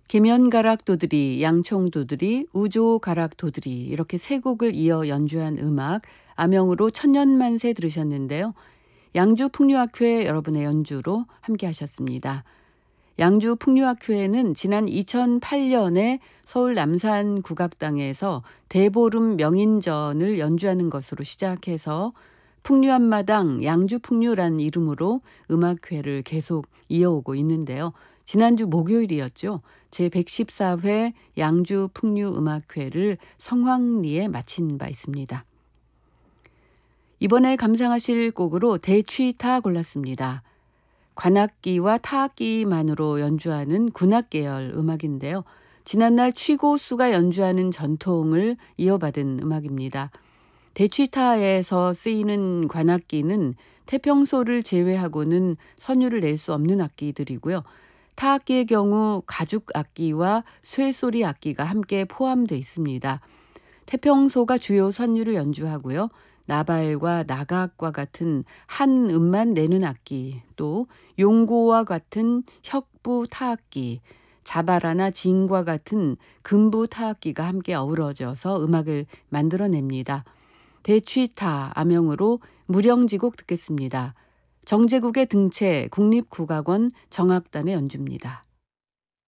계면가락도드리, 양총도드리, 우조가락도드리 이렇게 세 곡을 이어 연주한 음악 암영으로 천년만세 들으셨는데요. 양주 풍류학회 여러분의 연주로 함께 하셨습니다. 양주 풍류학회는 지난 2008년에 서울 남산 국악당에서 대보름 명인전을 연주하는 것으로 시작해서 풍류한마당 양주풍류란 이름으로 음악회를 계속 이어오고 있는데요. 지난주 목요일이었죠. 제114회 양주풍류음악회를 성황리에 마친 바 있습니다. 이번에 감상하실 곡으로 대취타 골랐습니다. 관악기와 타악기만으로 연주하는 군악계열 음악인데요. 지난날 취고수가 연주하는 전통을 이어받은 음악입니다. 대취타에서 쓰이는 관악기는 태평소를 제외하고는 선율을 낼 수 없는 악기들이고요. 타악기의 경우 가죽악기와 쇠소리 악기가 함께 포함되어 있습니다. 태평소가 주요 선율을 연주하고요. 나발과 나각과 같은 한 음만 내는 악기, 또 용고와 같은 혁부 타악기, 자바라나 진과 같은 금부 타악기가 함께 어우러져서 음악을 만들어냅니다. 대취타 암영으로 무령지곡 듣겠습니다. 정제국의 등체 국립국악원 정악단의 연주입니다.